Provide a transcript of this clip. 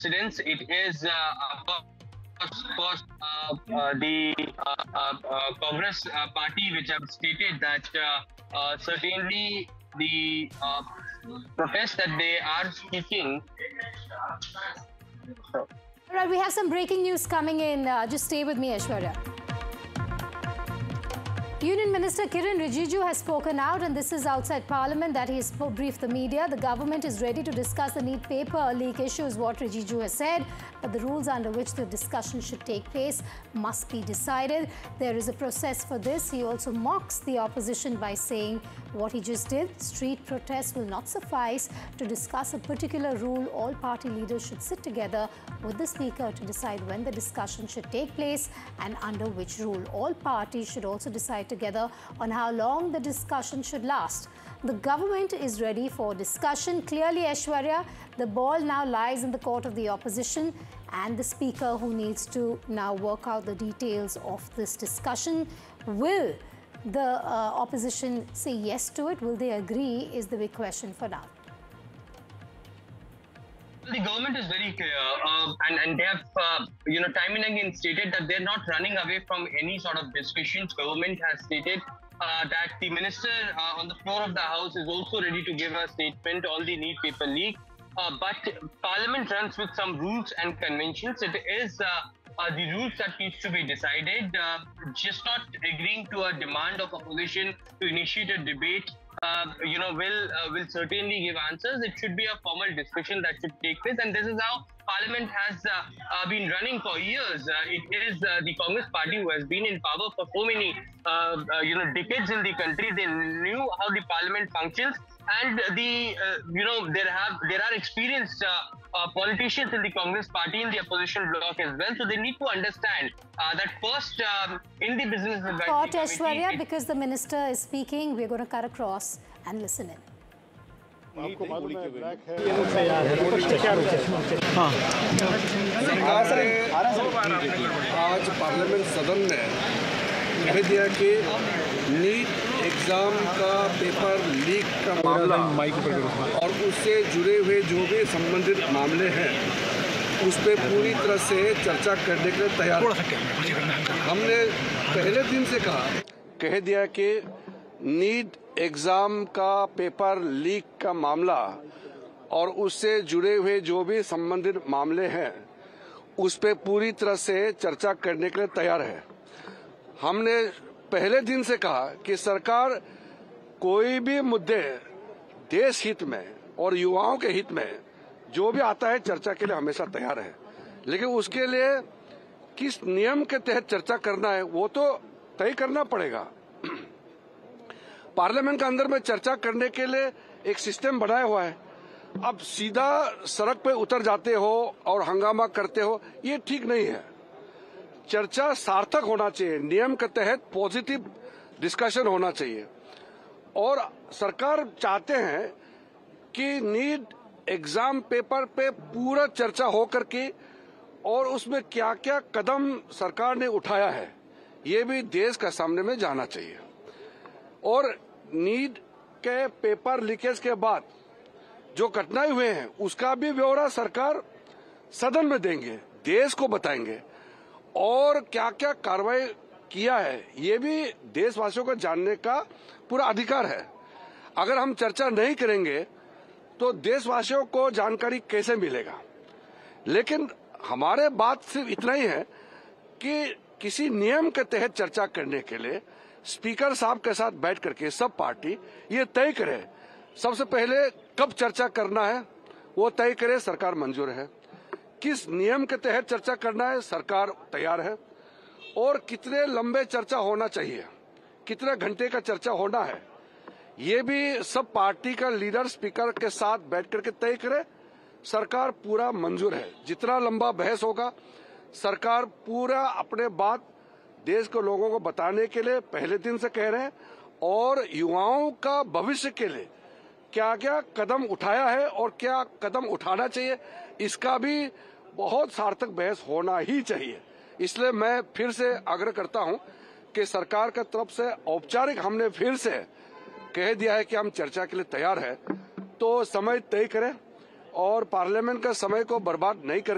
Since it is the Congress party which have stated that certainly the protest that they are speaking. All right, we have some breaking news coming in. Just stay with me, Aishwarya. Union Minister Kiren Rijiju has spoken out, and this is outside Parliament that he has briefed the media. The government is ready to discuss the NEET paper leak issue, is what Rijiju has said, but the rules under which the discussion should take place must be decided. There is a process for this. He also mocks the opposition by saying what he just did. Street protests will not suffice to discuss a particular rule. All party leaders should sit together with the Speaker to decide when the discussion should take place and under which rule. All parties should also decide together on how long the discussion should last. The government is ready for discussion. Clearly, Aishwarya, the ball now lies in the court of the opposition and the Speaker, who needs to now work out the details of this discussion. Will the opposition say yes to it? Will they agree is the big question for now. The government is very clear, and they have, time and again stated that they're not running away from any sort of discussions. Government has stated that the minister on the floor of the House is also ready to give a statement on the NEET paper leak. But Parliament runs with some rules and conventions. It is the rules that needs to be decided. Just not agreeing to a demand of opposition to initiate a debate will certainly give answers. It should be a formal discussion that should take place, and this is how Parliament has been running for years. It is the Congress party who has been in power for so many decades in the country. They knew how the Parliament functions, and there are experienced politicians in the Congress party in the opposition bloc as well. So they need to understand that first in the business thought, Aishwarya, because the minister is speaking, we're going to cut across and listen in. आपको मालूम है black है आज parliament सदन ने कह दिया कि नीट एग्जाम का पेपर लीक का मामला और उससे जुड़े हुए जो भी संबंधित मामले हैं उस पर पूरी तरह से चर्चा करने के लिए तैयार हैं। हमने पहले दिन से कह दिया कि नीट एग्जाम का पेपर लीक का मामला और उससे जुड़े हुए जो भी संबंधित मामले हैं उस पर पूरी तरह से चर्चा करने के लिए तैयार है। हमने पहले दिन से कहा कि सरकार कोई भी मुद्दे देश हित में और युवाओं के हित में जो भी आता है चर्चा के लिए हमेशा तैयार है, लेकिन उसके लिए किस नियम के तहत चर्चा करना है वो तो तय करना पड़ेगा। पार्लियामेंट के अंदर में चर्चा करने के लिए एक सिस्टम बनाया हुआ है। अब सीधा सड़क पे उतर जाते हो और हंगामा करते हो, ये ठीक नहीं है। चर्चा सार्थक होना चाहिए, नियम के तहत पॉजिटिव डिस्कशन होना चाहिए। और सरकार चाहते हैं कि नीट एग्जाम पेपर पे पूरा चर्चा हो करके और उसमें क्या क्या कदम सरकार ने उठाया है ये भी देश का सामने में जाना चाहिए। और नीट के पेपर लीकेज के बाद जो घटनाएं हुए हैं उसका भी ब्यौरा सरकार सदन में देंगे, देश को बताएंगे और क्या क्या कार्रवाई किया है ये भी देशवासियों को जानने का पूरा अधिकार है। अगर हम चर्चा नहीं करेंगे तो देशवासियों को जानकारी कैसे मिलेगा। लेकिन हमारे बात सिर्फ इतना ही है कि किसी नियम के तहत चर्चा करने के लिए स्पीकर साहब के साथ बैठ करके सब पार्टी ये तय करे, सबसे पहले कब चर्चा करना है वो तय करे, सरकार मंजूर है। किस नियम के तहत चर्चा करना है सरकार तैयार है, और कितने लंबे चर्चा होना चाहिए, कितने घंटे का चर्चा होना है ये भी सब पार्टी का लीडर स्पीकर के साथ बैठ करके तय करे। सरकार पूरा मंजूर है, जितना लंबा बहस होगा सरकार पूरा अपने बात देश के लोगों को बताने के लिए पहले दिन से कह रहे हैं और युवाओं का भविष्य के लिए क्या क्या कदम उठाया है और क्या कदम उठाना चाहिए इसका भी बहुत सार्थक बहस होना ही चाहिए। इसलिए मैं फिर से आग्रह करता हूं कि सरकार की तरफ से औपचारिक हमने फिर से कह दिया है कि हम चर्चा के लिए तैयार है, तो समय तय करें और पार्लियामेंट का समय को बर्बाद नहीं करें।